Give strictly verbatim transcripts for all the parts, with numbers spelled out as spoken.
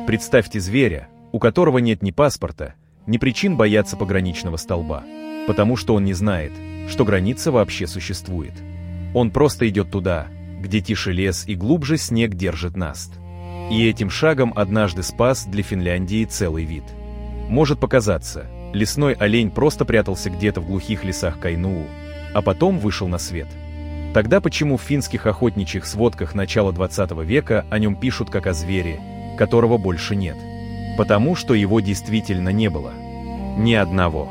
Представьте зверя, у которого нет ни паспорта, ни причин бояться пограничного столба, потому что он не знает, что граница вообще существует. Он просто идет туда, где тише лес и глубже снег держит наст. И этим шагом однажды спас для Финляндии целый вид. Может показаться, лесной олень просто прятался где-то в глухих лесах Кайнуу, а потом вышел на свет. Тогда почему в финских охотничьих сводках начала двадцатого века о нем пишут как о звере, которого больше нет? Потому что его действительно не было. Ни одного.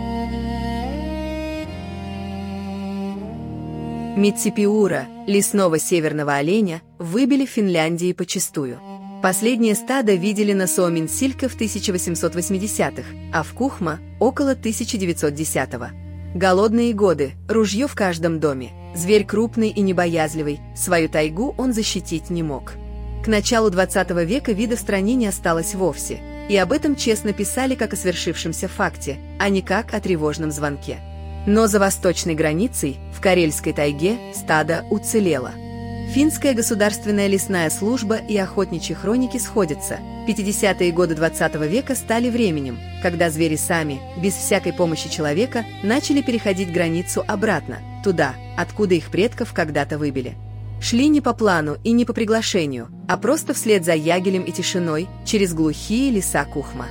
Митсипиура, лесного северного оленя, выбили в Финляндии почастую. Последнее стадо видели на Суоменсилька в тысяча восемьсот восьмидесятых, а в Кухма – около тысяча девятьсот десятого. Голодные годы, ружье в каждом доме, зверь крупный и небоязливый, свою тайгу он защитить не мог. К началу двадцатого века вида в стране не осталось вовсе, и об этом честно писали как о свершившемся факте, а не как о тревожном звонке. Но за восточной границей, в Карельской тайге, стадо уцелело. Финская государственная лесная служба и охотничьи хроники сходятся. пятидесятые годы двадцатого века стали временем, когда звери сами, без всякой помощи человека, начали переходить границу обратно, туда, откуда их предков когда-то выбили. Шли не по плану и не по приглашению, а просто вслед за ягелем и тишиной через глухие леса Кухма.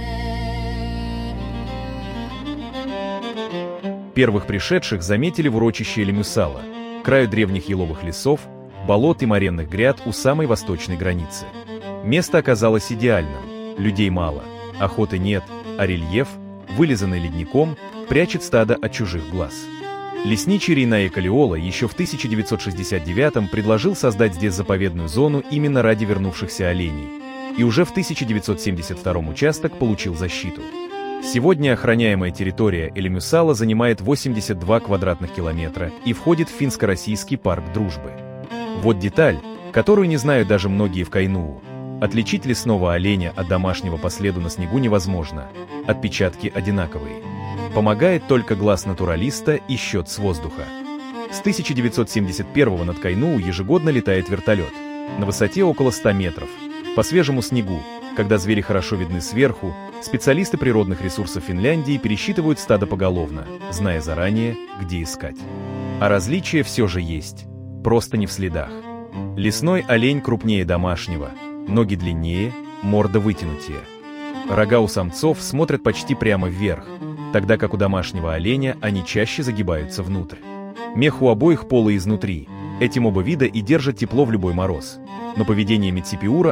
Первых пришедших заметили в урочище Элемюсала, краю древних еловых лесов, болот и моренных гряд у самой восточной границы. Место оказалось идеальным, людей мало, охоты нет, а рельеф, вылизанный ледником, прячет стадо от чужих глаз. Лесничий Рейнае Калиола еще в тысяча девятьсот шестьдесят девятом предложил создать здесь заповедную зону именно ради вернувшихся оленей, и уже в тысяча девятьсот семьдесят втором участок получил защиту. Сегодня охраняемая территория Элемюсала занимает восемьдесят два квадратных километра и входит в финско-российский парк Дружбы. Вот деталь, которую не знают даже многие в Кайнуу. Отличить лесного оленя от домашнего по следу на снегу невозможно. Отпечатки одинаковые. Помогает только глаз натуралиста и счет с воздуха. С тысяча девятьсот семьдесят первого над Кайнуу ежегодно летает вертолет. На высоте около ста метров. По свежему снегу, когда звери хорошо видны сверху, специалисты природных ресурсов Финляндии пересчитывают стадо поголовно, зная заранее, где искать. А различия все же есть. Просто не в следах. Лесной олень крупнее домашнего, ноги длиннее, морда вытянутее. Рога у самцов смотрят почти прямо вверх, тогда как у домашнего оленя они чаще загибаются внутрь. Мех у обоих полый изнутри, этим оба вида и держат тепло в любой мороз. Но поведение Митсипиура